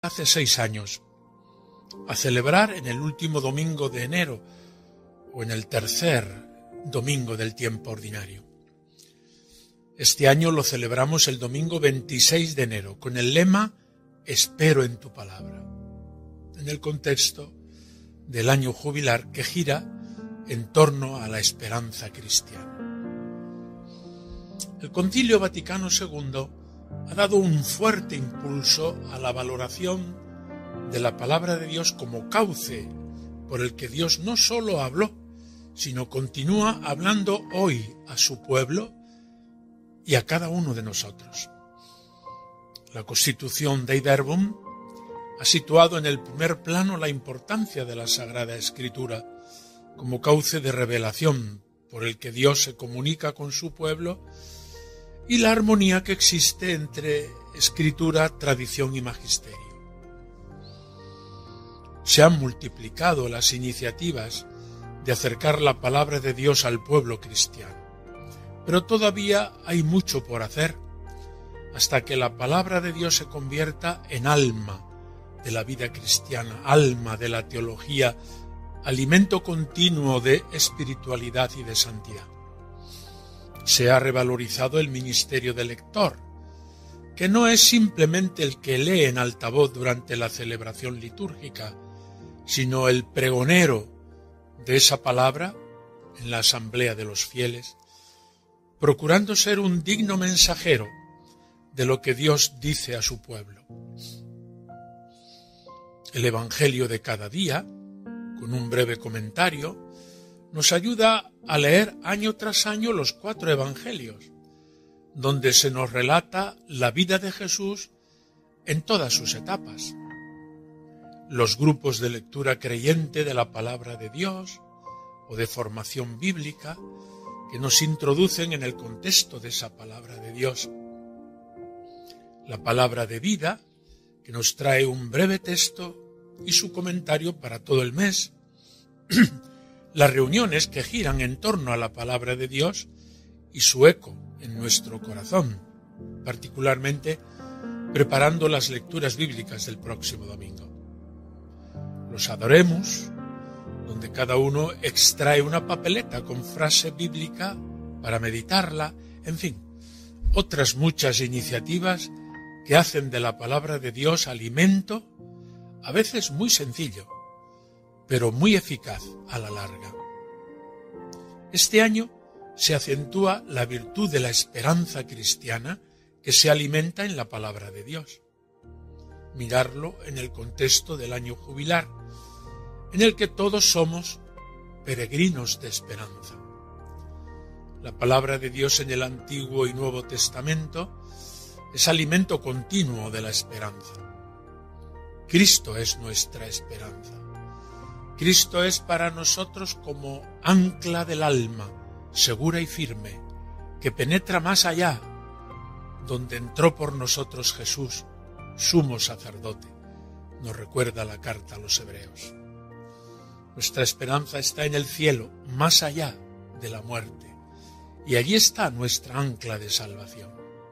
hace 6 años, a celebrar en el último domingo de enero o en el tercer domingo del tiempo ordinario. Este año lo celebramos el domingo 26 de enero con el lema «Espero en tu palabra», en el contexto del año jubilar que gira en torno a la esperanza cristiana. El Concilio Vaticano II ha dado un fuerte impulso a la valoración de la palabra de Dios como cauce por el que Dios no solo habló, sino continúa hablando hoy a su pueblo y a cada uno de nosotros. La Constitución Dei Verbum ha situado en el primer plano la importancia de la Sagrada Escritura como cauce de revelación por el que Dios se comunica con su pueblo y la armonía que existe entre escritura, tradición y magisterio. Se han multiplicado las iniciativas de acercar la palabra de Dios al pueblo cristiano, pero todavía hay mucho por hacer hasta que la palabra de Dios se convierta en alma de la vida cristiana, alma de la teología, alimento continuo de espiritualidad y de santidad. Se ha revalorizado el ministerio del lector, que no es simplemente el que lee en altavoz durante la celebración litúrgica, sino el pregonero de esa palabra en la asamblea de los fieles, procurando ser un digno mensajero de lo que Dios dice a su pueblo. El Evangelio de cada día, con un breve comentario, nos ayuda a leer año tras año los 4 evangelios, donde se nos relata la vida de Jesús en todas sus etapas. Los grupos de lectura creyente de la palabra de Dios o de formación bíblica que nos introducen en el contexto de esa palabra de Dios. La palabra de vida, que nos trae un breve texto y su comentario para todo el mes. Las reuniones que giran en torno a la palabra de Dios y su eco en nuestro corazón, particularmente preparando las lecturas bíblicas del próximo domingo. Los Adoremus, donde cada uno extrae una papeleta con frase bíblica para meditarla, en fin, otras muchas iniciativas que hacen de la palabra de Dios alimento, a veces muy sencillo, pero muy eficaz a la larga. Este año se acentúa la virtud de la esperanza cristiana que se alimenta en la palabra de Dios. Mirarlo en el contexto del año jubilar, en el que todos somos peregrinos de esperanza. La palabra de Dios en el Antiguo y Nuevo Testamento es alimento continuo de la esperanza. Cristo es nuestra esperanza. Cristo es para nosotros como ancla del alma, segura y firme, que penetra más allá, donde entró por nosotros Jesús, sumo sacerdote, nos recuerda la carta a los Hebreos. Nuestra esperanza está en el cielo, más allá de la muerte, y allí está nuestra ancla de salvación.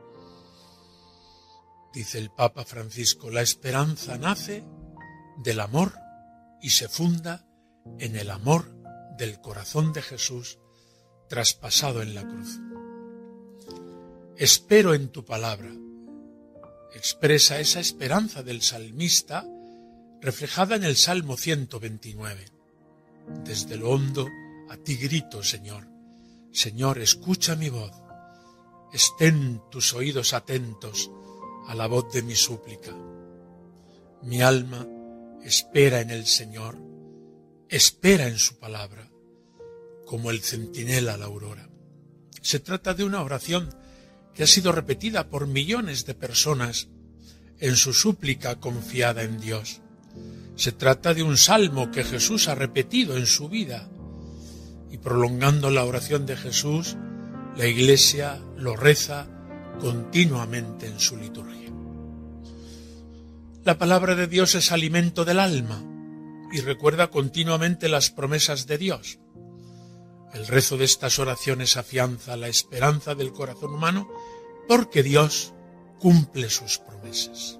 Dice el Papa Francisco, la esperanza nace del amor y se funda en el amor del corazón de Jesús traspasado en la cruz. Espero en tu palabra. Expresa esa esperanza del salmista reflejada en el Salmo 129. Desde lo hondo a ti grito, Señor. Señor, escucha mi voz. Estén tus oídos atentos a la voz de mi súplica. Mi alma espera en el Señor, espera en su palabra, como el centinela la aurora. Se trata de una oración que ha sido repetida por millones de personas en su súplica confiada en Dios. Se trata de un salmo que Jesús ha repetido en su vida, y prolongando la oración de Jesús, la Iglesia lo reza continuamente en su liturgia. La palabra de Dios es alimento del alma y recuerda continuamente las promesas de Dios. El rezo de estas oraciones afianza la esperanza del corazón humano porque Dios cumple sus promesas.